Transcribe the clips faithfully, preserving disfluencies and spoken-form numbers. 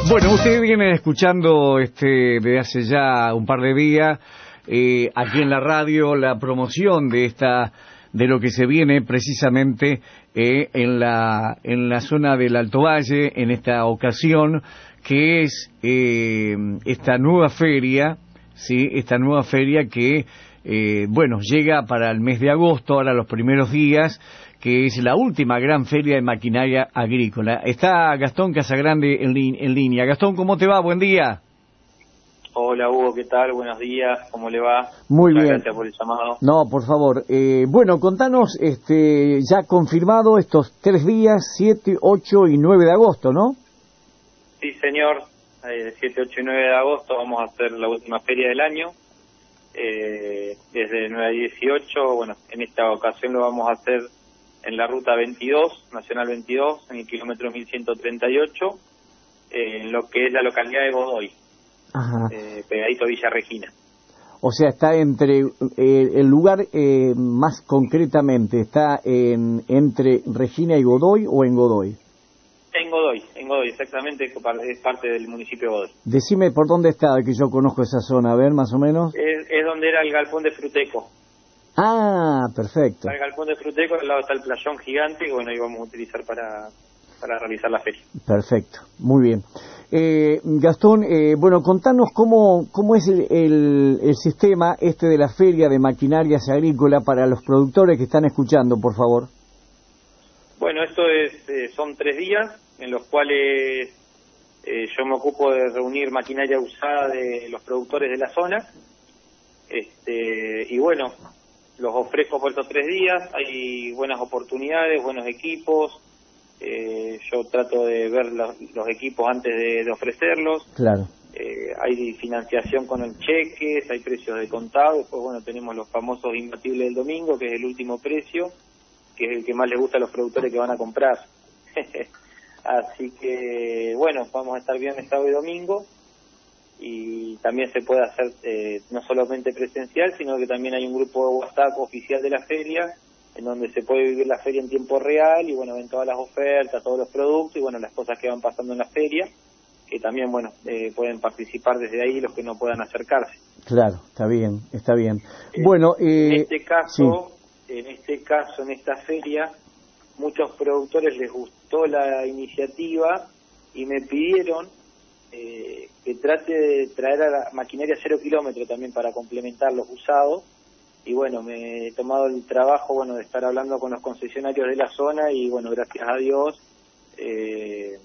Bueno, ustedes vienen escuchando este desde hace ya un par de días eh, aquí en la radio la promoción de esta de lo que se viene precisamente eh, en la en la zona del Alto Valle en esta ocasión, que es eh, esta nueva feria, sí, esta nueva feria que eh, bueno llega para el mes de agosto, ahora los primeros días, que es la última gran feria de maquinaria agrícola. Está Gastón Casagrande en, en línea. Gastón, ¿cómo te va? Buen día. Hola Hugo, ¿qué tal? Buenos días, ¿cómo le va? Muy Muchas bien. Gracias por el llamado. No, por favor. Eh, bueno, contanos, este, ya confirmado estos tres días, siete, ocho y nueve de agosto, ¿no? Sí, señor. Eh, siete, ocho y nueve de agosto vamos a hacer la última feria del año. Eh, desde nueve a dieciocho, bueno, en esta ocasión lo vamos a hacer en la ruta veintidós, Nacional veintidós, en el kilómetro mil ciento treinta y ocho, eh, en lo que es la localidad de Godoy, eh, pegadito a Villa Regina. O sea, está entre, eh, el lugar eh, más concretamente, ¿está en, entre Regina y Godoy o en Godoy? En Godoy, en Godoy, exactamente, es parte del municipio de Godoy. Decime por dónde está, que yo conozco esa zona, a ver, más o menos. Es, es donde era el galpón de Fruteco. Ah, perfecto. Está el galpón de Fruteco, al lado está el playón gigante, que bueno, ahí vamos a utilizar para, para realizar la feria. Perfecto, muy bien. Eh, Gastón, eh, bueno, contanos cómo, cómo es el, el, el sistema este de la feria de maquinarias agrícolas para los productores que están escuchando, por favor. Bueno, esto es, eh, son tres días en los cuales eh, yo me ocupo de reunir maquinaria usada de los productores de la zona, este, y bueno, los ofrezco por estos tres días. Hay buenas oportunidades, buenos equipos. Eh, yo trato de ver los, los equipos antes de, de ofrecerlos. Claro. Eh, hay financiación con el cheques, hay precios de contado. Después, bueno, tenemos los famosos imbatibles del domingo, que es el último precio, que es el que más les gusta a los productores que van a comprar. Así que, bueno, vamos a estar viernes, sábado y domingo. Y también se puede hacer eh, no solamente presencial, sino que también hay un grupo de WhatsApp oficial de la feria, en donde se puede vivir la feria en tiempo real, y bueno, ven todas las ofertas, todos los productos, y bueno, las cosas que van pasando en la feria, que también, bueno, eh, pueden participar desde ahí los que no puedan acercarse. Claro, está bien, está bien. Eh, bueno, eh, en este caso, sí. en este caso, en esta feria, muchos productores les gustó la iniciativa y me pidieron Eh, que trate de traer a la maquinaria cero kilómetro también para complementar los usados. Y bueno, me he tomado el trabajo, bueno, de estar hablando con los concesionarios de la zona, y bueno, gracias a Dios eh,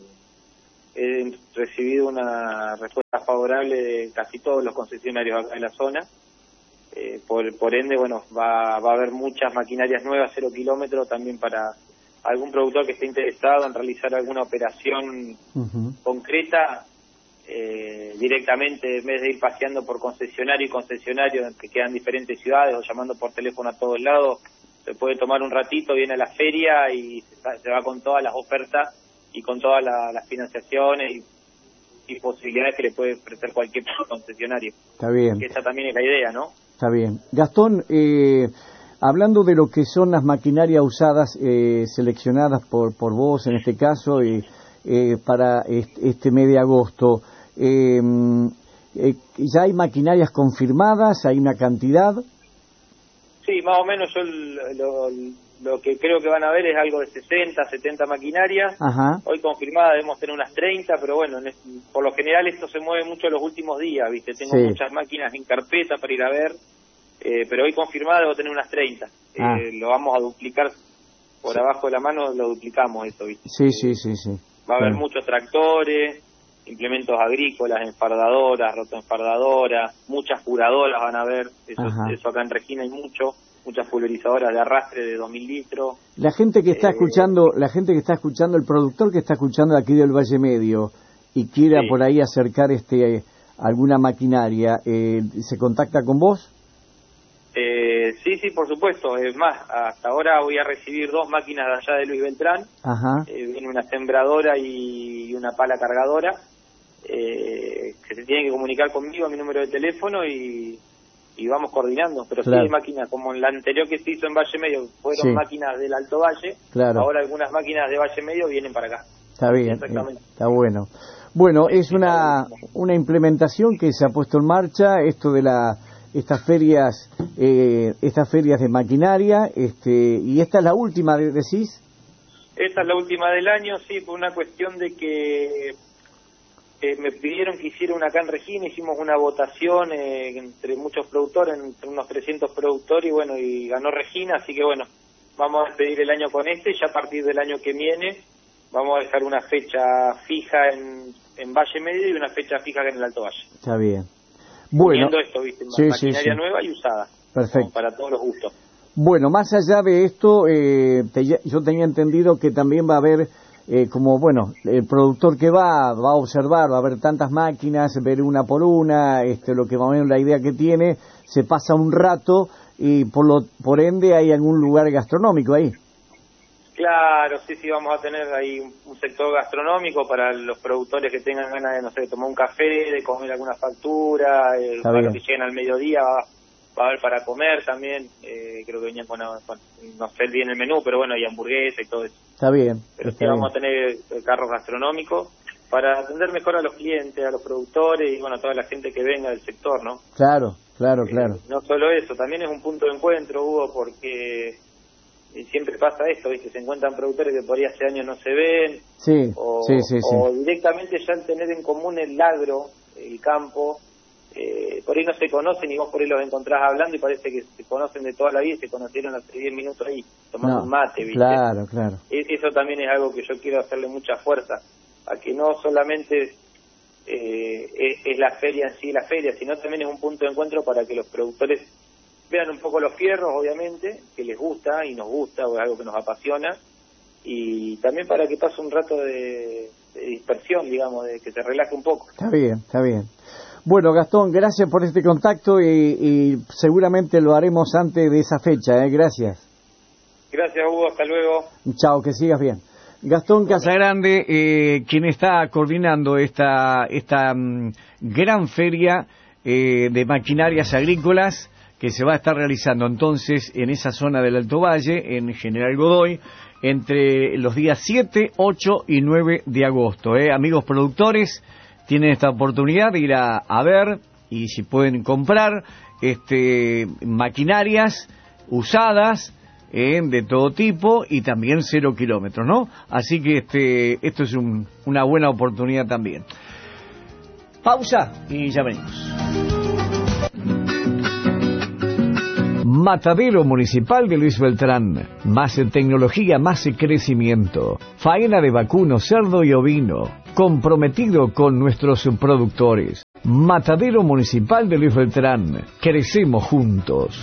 he recibido una respuesta favorable de casi todos los concesionarios acá en la zona. Eh, por, por ende, bueno, va, va a haber muchas maquinarias nuevas cero kilómetro también para algún productor que esté interesado en realizar alguna operación uh-huh. concreta. Eh, directamente, en vez de ir paseando por concesionario y concesionario que quedan diferentes ciudades o llamando por teléfono a todos lados, se puede tomar un ratito, viene a la feria y se va con todas las ofertas y con todas la, las financiaciones y, y posibilidades que le puede ofrecer cualquier concesionario. Está bien. Que esa también es la idea, ¿no? Está bien. Gastón, eh, hablando de lo que son las maquinarias usadas, eh, seleccionadas por, por vos en este caso, y eh, para este, este mes de agosto, Eh, eh, ¿ya hay maquinarias confirmadas? ¿Hay una cantidad? Sí, más o menos yo lo, lo que creo que van a ver es algo de sesenta, setenta maquinarias. Ajá. Hoy confirmadas debemos tener unas treinta, pero bueno, por lo general esto se mueve mucho en los últimos días, ¿viste? Tengo sí. muchas máquinas en carpeta para ir a ver, eh, pero hoy confirmadas debo tener unas treinta. Ah. Eh, lo vamos a duplicar por sí. abajo de la mano, lo duplicamos eso, ¿viste? Sí, sí, sí, sí. Va a haber claro. muchos tractores, implementos agrícolas, enfardadoras, rotoenfardadoras, muchas puradoras van a ver, eso, eso acá en Regina hay mucho, muchas pulverizadoras de arrastre de dos mil litros. La gente que está eh, escuchando, la gente que está escuchando, el productor que está escuchando aquí del Valle Medio y quiera sí. por ahí acercar este alguna maquinaria, eh, ¿se contacta con vos? Eh, sí, sí, por supuesto. Es más, hasta ahora voy a recibir dos máquinas de allá de Luis Beltrán. Ajá. Eh, viene una sembradora y una pala cargadora. Eh, que se tienen que comunicar conmigo a mi número de teléfono y, y vamos coordinando, pero claro. sí hay máquinas como en la anterior que se hizo en Valle Medio, fueron sí. máquinas del Alto Valle, claro. ahora algunas máquinas de Valle Medio vienen para acá. Está bien, exactamente. Está bueno. Bueno, es una una implementación que se ha puesto en marcha, esto de la estas ferias eh, estas ferias de maquinaria, este y esta es la última, decís. Esta es la última del año, sí, por una cuestión de que eh, me pidieron que hiciera una acá en Regina, hicimos una votación eh, entre muchos productores, entre unos trescientos productores, y bueno, y ganó Regina, así que bueno, vamos a despedir el año con este, y ya a partir del año que viene vamos a dejar una fecha fija en, en Valle Medio y una fecha fija en el Alto Valle. Está bien. Bueno, uniendo esto, ¿viste? Sí, maquinaria sí, sí. nueva y usada. Perfecto. Para todos los gustos. Bueno, más allá de esto, eh, te, yo tenía entendido que también va a haber, eh, como, bueno, el productor que va, va a observar, va a haber tantas máquinas, ver una por una, este, lo que más o menos la idea que tiene, se pasa un rato y por lo por ende hay algún lugar gastronómico ahí. Claro, sí, sí, vamos a tener ahí un, un sector gastronómico para los productores que tengan ganas de, no sé, de tomar un café, de comer alguna factura, eh, para los que lleguen al mediodía va, va a haber para comer también, eh, creo que venían con, con, no sé bien el menú, pero bueno, hay hamburguesa y todo eso. Está bien. Pero está sí vamos bien. a tener eh, carros gastronómicos para atender mejor a los clientes, a los productores y bueno, a toda la gente que venga del sector, ¿no? Claro, claro, Eh, claro. no solo eso, también es un punto de encuentro, Hugo, porque y siempre pasa esto, ¿viste? Se encuentran productores que por ahí hace años no se ven, Sí, o, sí, sí, sí. o directamente ya al tener en común el agro, el campo, eh, por ahí no se conocen y vos por ahí los encontrás hablando y parece que se conocen de toda la vida y se conocieron hace diez minutos ahí, tomando No, un mate, ¿viste? Claro, claro. E- Eso también es algo que yo quiero hacerle mucha fuerza, a que no solamente eh, es, es la feria en sí, la feria, sino también es un punto de encuentro para que los productores vean un poco los fierros, obviamente, que les gusta y nos gusta, o es algo que nos apasiona, y también para que pase un rato de, de dispersión, digamos, de que se relaje un poco. Está bien, está bien. Bueno, Gastón, gracias por este contacto y, y seguramente lo haremos antes de esa fecha, ¿eh? Gracias. Gracias, Hugo, hasta luego. Chao, que sigas bien. Gastón Casagrande, eh, quien está coordinando esta, esta um, gran feria eh, de maquinarias agrícolas, que se va a estar realizando entonces en esa zona del Alto Valle, en General Godoy, entre los días siete, ocho y nueve de agosto. ¿eh? Amigos productores, tienen esta oportunidad de ir a, a ver y si pueden comprar este maquinarias usadas eh, de todo tipo y también cero kilómetros, ¿no? Así que este esto es un, una buena oportunidad también. Pausa y ya venimos. Matadero Municipal de Luis Beltrán. Más tecnología, más crecimiento. Faena de vacuno, cerdo y ovino. Comprometido con nuestros productores. Matadero Municipal de Luis Beltrán. Crecemos juntos.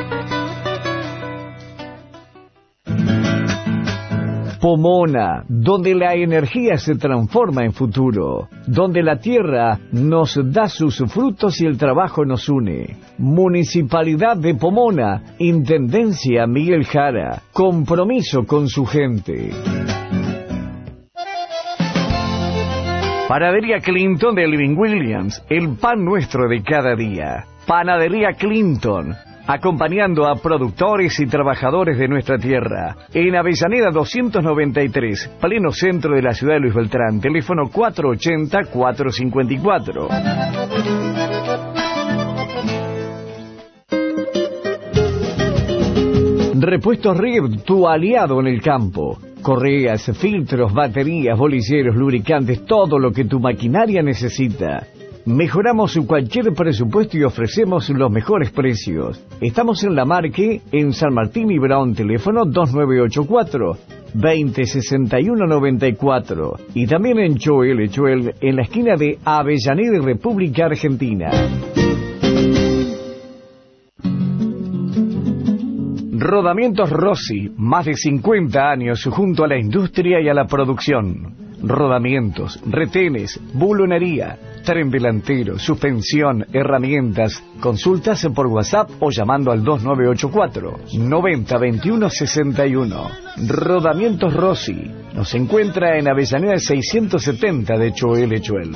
Pomona, donde la energía se transforma en futuro, donde la tierra nos da sus frutos y el trabajo nos une. Municipalidad de Pomona, Intendencia Miguel Jara, compromiso con su gente. Panadería Clinton de Living Williams, el pan nuestro de cada día. Panadería Clinton, acompañando a productores y trabajadores de nuestra tierra. En Avellaneda doscientos noventa y tres, pleno centro de la ciudad de Luis Beltrán. Teléfono cuatro ochenta, cuatro cincuenta y cuatro. Repuestos R I B, tu aliado en el campo. Correas, filtros, baterías, bolilleros, lubricantes, todo lo que tu maquinaria necesita. Mejoramos cualquier presupuesto y ofrecemos los mejores precios. Estamos en La Marque, en San Martín y Brown, teléfono dos nueve ocho cuatro, veinte sesenta y uno noventa y cuatro. Y también en Choel, Choel, en la esquina de Avellaneda y República Argentina. Rodamientos Rossi, más de cincuenta años junto a la industria y a la producción. Rodamientos, retenes, bulonería, tren delantero, suspensión, herramientas. Consultas por WhatsApp o llamando al dos nueve ocho cuatro, noventa veintiuno sesenta y uno. Rodamientos Rossi. Nos encuentra en Avellaneda seiscientos setenta de Choel, Choel.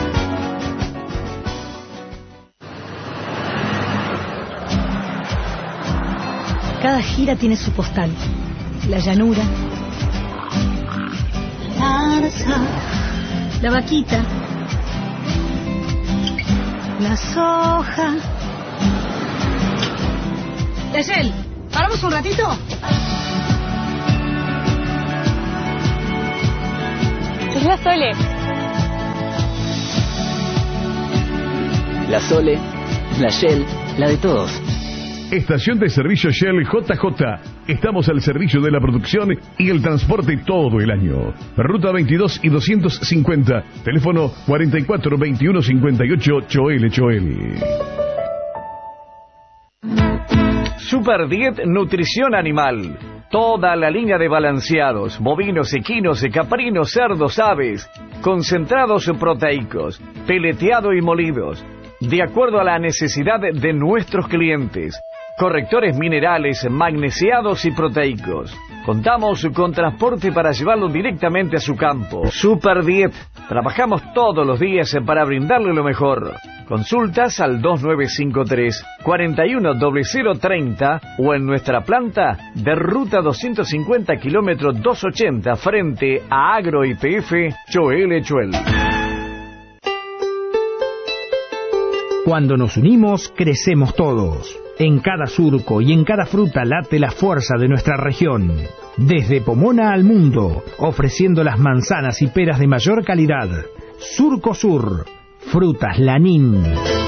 Cada gira tiene su postal. La llanura, la zarza, La vaquita. La soja. Yayel, ¿paramos un ratito? Es la Sole. La Sole, la Shell, la de todos. Estación de servicio Shell J J. Estamos al servicio de la producción y el transporte todo el año. Ruta veintidós y doscientos cincuenta. Teléfono cuarenta y cuatro veintiuno cincuenta y ocho, Choel Choel. Super Diet Nutrición Animal. Toda la línea de balanceados, bovinos, equinos, caprinos, cerdos, aves, concentrados proteicos, peleteado y molidos, de acuerdo a la necesidad de nuestros clientes. Correctores minerales, magnesiados y proteicos. Contamos con transporte para llevarlo directamente a su campo. Super Diet. Trabajamos todos los días para brindarle lo mejor. Consultas al dos nueve cinco tres, cuatro uno cero cero tres cero o en nuestra planta de ruta doscientos cincuenta kilómetros doscientos ochenta frente a Agro I P F Choel Choel. Cuando nos unimos, crecemos todos. En cada surco y en cada fruta late la fuerza de nuestra región. Desde Pomona al mundo, ofreciendo las manzanas y peras de mayor calidad. Surco Sur, Frutas Lanín.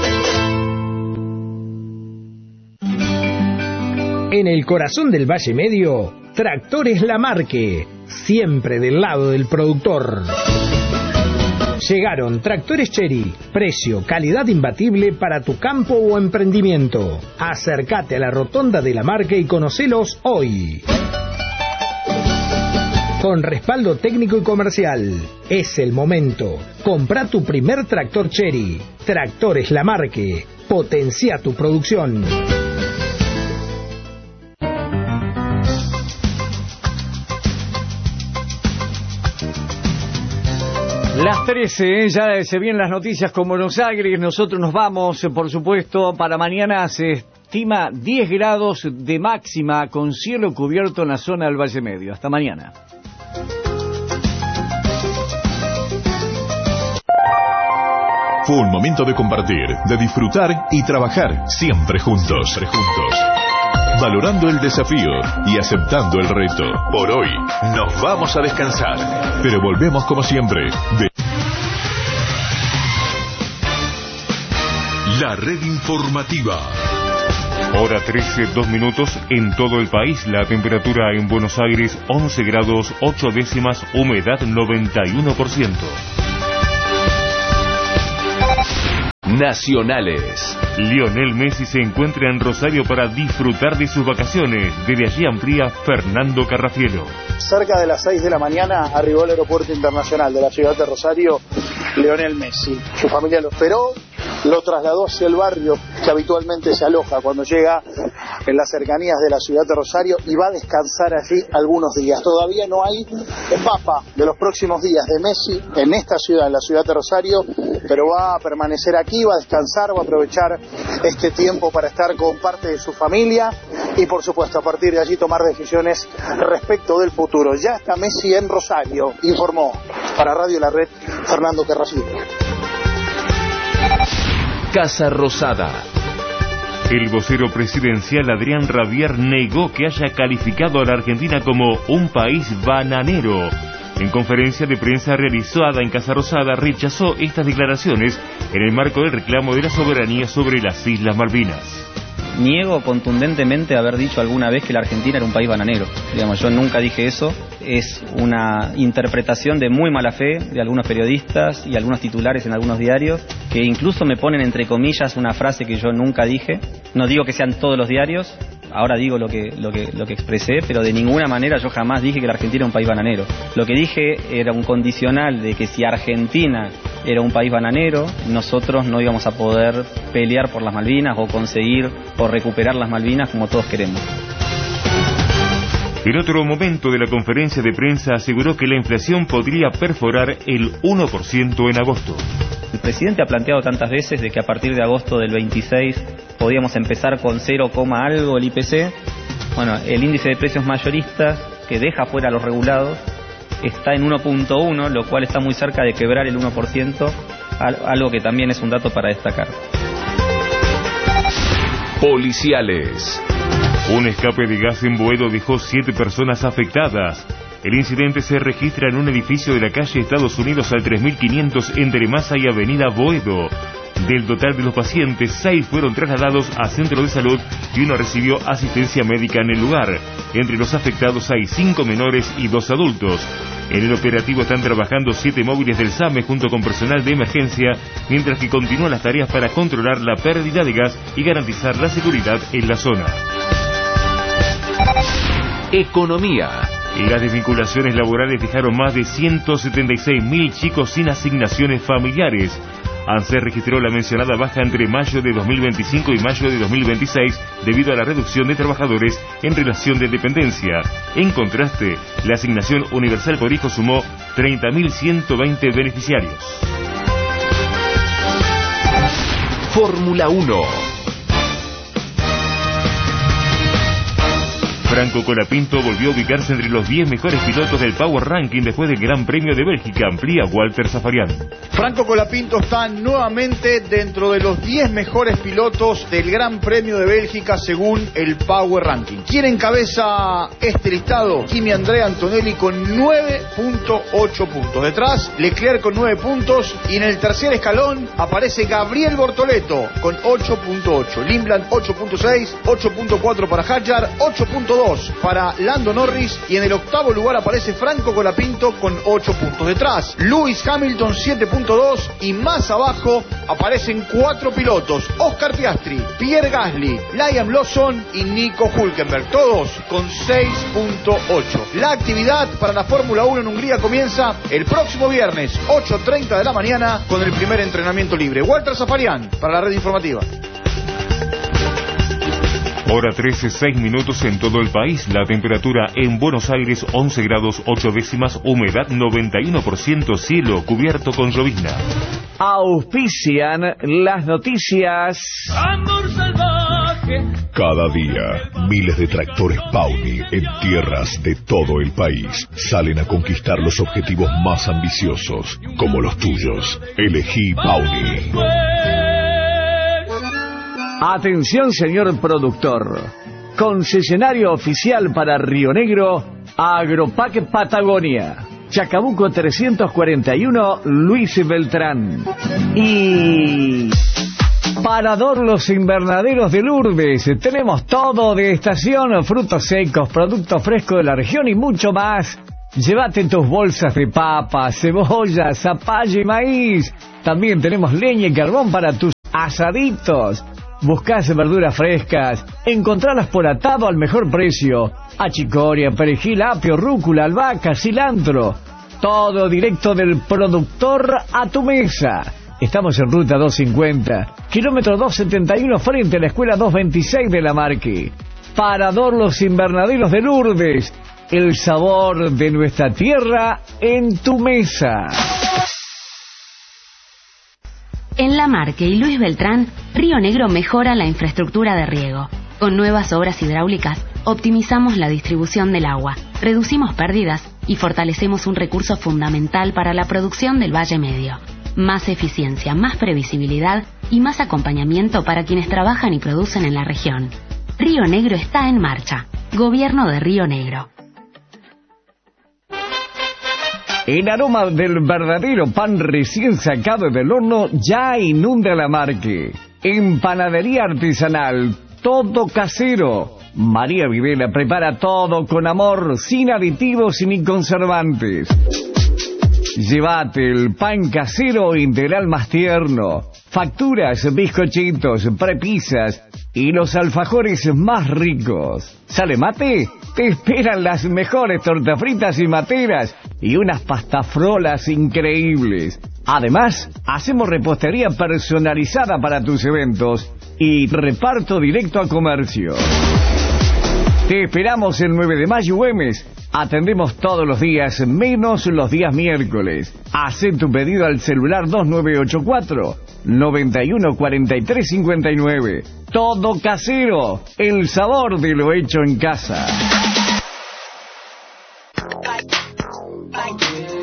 En el corazón del Valle Medio, Tractores Lamarque, siempre del lado del productor. Llegaron tractores Chery, precio, calidad imbatible para tu campo o emprendimiento. Acércate a la rotonda de Lamarque y conocelos hoy. Con respaldo técnico y comercial. Es el momento. Compra tu primer tractor Chery. Tractores Lamarque. Potencia tu producción. Las trece, ya se vienen las noticias con Buenos Aires. Nosotros nos vamos, por supuesto, para mañana se estima diez grados de máxima con cielo cubierto en la zona del Valle Medio. Hasta mañana. Fue un momento de compartir, de disfrutar y trabajar siempre juntos. Siempre juntos. Valorando el desafío y aceptando el reto. Por hoy nos vamos a descansar, pero volvemos como siempre. De... La red informativa. Hora trece, dos minutos en todo el país. La temperatura en Buenos Aires once grados, ocho décimas, humedad noventa y uno por ciento. Nacionales. Lionel Messi se encuentra en Rosario para disfrutar de sus vacaciones. Desde allí amplía Fernando Carrafielo. Cerca de las seis de la mañana arribó al aeropuerto internacional de la ciudad de Rosario Lionel Messi. Su familia lo esperó, lo trasladó hacia el barrio que habitualmente se aloja cuando llega en las cercanías de la ciudad de Rosario y va a descansar allí algunos días. Todavía no hay mapa de los próximos días de Messi en esta ciudad, en la ciudad de Rosario, pero va a permanecer aquí, va a descansar, va a aprovechar este tiempo para estar con parte de su familia y por supuesto a partir de allí tomar decisiones respecto del futuro. Ya está Messi en Rosario, informó para Radio La Red Fernando Carrafielo. Casa Rosada. El vocero presidencial Adrián Rabier negó que haya calificado a la Argentina como un país bananero. En conferencia de prensa realizada en Casa Rosada, rechazó estas declaraciones en el marco del reclamo de la soberanía sobre las Islas Malvinas. Niego contundentemente haber dicho alguna vez que la Argentina era un país bananero. Digamos, yo nunca dije eso. Es una interpretación de muy mala fe de algunos periodistas y algunos titulares en algunos diarios que incluso me ponen entre comillas una frase que yo nunca dije. No digo que sean todos los diarios, ahora digo lo que, lo que, lo que expresé, pero de ninguna manera yo jamás dije que la Argentina era un país bananero. Lo que dije era un condicional de que si Argentina era un país bananero, nosotros no íbamos a poder pelear por las Malvinas o conseguir o recuperar las Malvinas como todos queremos. En otro momento de la conferencia de prensa aseguró que la inflación podría perforar el uno por ciento en agosto. El presidente ha planteado tantas veces de que a partir de agosto del veintiséis podíamos empezar con cero, algo el I P C. Bueno, el índice de precios mayoristas, que deja fuera a los regulados, está en uno punto uno, lo cual está muy cerca de quebrar el uno por ciento, algo que también es un dato para destacar. Policiales. Un escape de gas en Boedo dejó siete personas afectadas. El incidente se registra en un edificio de la calle Estados Unidos al tres mil quinientos entre Maza y Avenida Boedo. Del total de los pacientes, seis fueron trasladados a centro de salud y uno recibió asistencia médica en el lugar. Entre los afectados hay cinco menores y dos adultos. En el operativo están trabajando siete móviles del SAME junto con personal de emergencia, mientras que continúan las tareas para controlar la pérdida de gas y garantizar la seguridad en la zona. Economía. Las desvinculaciones laborales dejaron más de ciento setenta y seis mil chicos sin asignaciones familiares. ANSES registró la mencionada baja entre mayo de dos mil veinticinco y mayo de dos mil veintiséis debido a la reducción de trabajadores en relación de dependencia. En contraste, la asignación universal por hijo sumó treinta mil ciento veinte beneficiarios. Fórmula uno. Franco Colapinto volvió a ubicarse entre los diez mejores pilotos del Power Ranking después del Gran Premio de Bélgica, amplía Walter Zafarian. Franco Colapinto está nuevamente dentro de los diez mejores pilotos del Gran Premio de Bélgica según el Power Ranking. ¿Quién encabeza este listado? Kimi Andrea Antonelli con nueve punto ocho puntos. Detrás, Leclerc con nueve puntos. Y en el tercer escalón aparece Gabriel Bortoleto con ocho punto ocho. Lindblad ocho punto seis, ocho punto cuatro para Hadjar, ocho punto dos para Lando Norris, y en el octavo lugar aparece Franco Colapinto con ocho puntos. Detrás, Lewis Hamilton siete punto dos, y más abajo aparecen cuatro pilotos: Oscar Piastri, Pierre Gasly, Liam Lawson y Nico Hülkenberg, todos con seis punto ocho. La actividad para la Fórmula uno en Hungría comienza el próximo viernes, ocho treinta de la mañana, con el primer entrenamiento libre. Walter Zafarian para la red informativa. Hora trece, seis minutos en todo el país. La temperatura en Buenos Aires once grados ocho décimas, humedad noventa y uno por ciento, cielo cubierto con llovizna. Auspician las noticias. Amor salvaje. Cada día, miles de tractores Pauni en tierras de todo el país salen a conquistar los objetivos más ambiciosos, como los tuyos. Elegí Pauni. Atención, señor productor. Concesionario oficial para Río Negro, Agropac Patagonia. Chacabuco trescientos cuarenta y uno, Luis Beltrán. Y Parador Los Invernaderos de Lourdes. Tenemos todo de estación, frutos secos, productos frescos de la región y mucho más. Llévate tus bolsas de papa, cebolla, zapallo y maíz. También tenemos leña y carbón para tus asaditos. Buscás verduras frescas, encontralas por atado al mejor precio. Achicoria, perejil, apio, rúcula, albahaca, cilantro. Todo directo del productor a tu mesa. Estamos en ruta doscientos cincuenta, kilómetro doscientos setenta y uno, frente a la escuela doscientos veintiséis de La Marque. Parador Los Invernaderos de Lourdes. El sabor de nuestra tierra en tu mesa. En La Marque y Luis Beltrán, Río Negro mejora la infraestructura de riego. Con nuevas obras hidráulicas, optimizamos la distribución del agua, reducimos pérdidas y fortalecemos un recurso fundamental para la producción del Valle Medio. Más eficiencia, más previsibilidad y más acompañamiento para quienes trabajan y producen en la región. Río Negro está en marcha. Gobierno de Río Negro. El aroma del verdadero pan recién sacado del horno ya inunda La Marque. En panadería artesanal, todo casero. María Videla prepara todo con amor, sin aditivos ni conservantes. Llévate el pan casero integral más tierno, facturas, bizcochitos, prepisas y los alfajores más ricos. ¿Sale mate? Te esperan las mejores tortas fritas y materas y unas pastafrolas increíbles. Además, hacemos repostería personalizada para tus eventos y reparto directo a comercio. Te esperamos el nueve de mayo, Güemes. Atendemos todos los días, menos los días miércoles. Haz tu pedido al celular dos nueve ocho cuatro, nueve uno cuatro tres cinco nueve. Todo casero, el sabor de lo hecho en casa.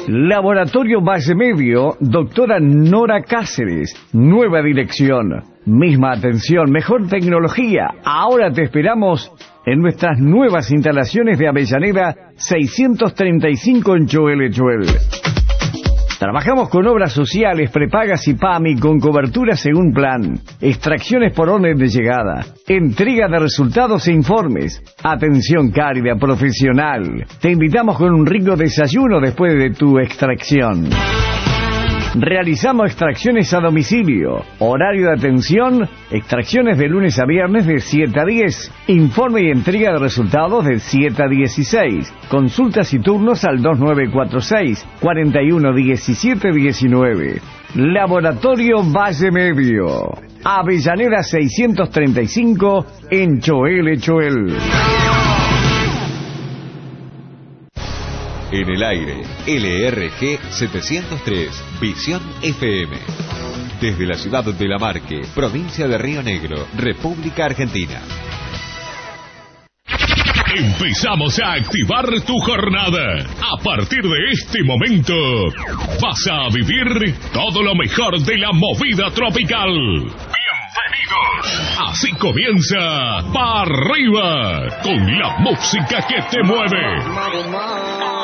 Laboratorio Valle Medio, doctora Nora Cáceres. Nueva dirección, misma atención, mejor tecnología. Ahora te esperamos en nuestras nuevas instalaciones de Avellaneda seiscientos treinta y cinco en Choel Choel. Trabajamos con obras sociales, prepagas y P A M I con cobertura según plan, extracciones por orden de llegada, entrega de resultados e informes, atención cálida, profesional. Te invitamos con un rico desayuno después de tu extracción. Realizamos extracciones a domicilio. Horario de atención, extracciones de lunes a viernes de siete a diez. Informe y entrega de resultados de siete a dieciséis. Consultas y turnos al dos nueve cuatro seis, cuatro uno uno siete uno nueve. Laboratorio Valle Medio. Avellaneda seiscientos treinta y cinco en Choel Choel. En el aire, L R G setecientos tres, Visión F M. Desde la ciudad de La Marque, provincia de Río Negro, República Argentina. Empezamos a activar tu jornada. A partir de este momento, vas a vivir todo lo mejor de la movida tropical. Bienvenidos. Así comienza Pa' Arriba, con la música que te mueve.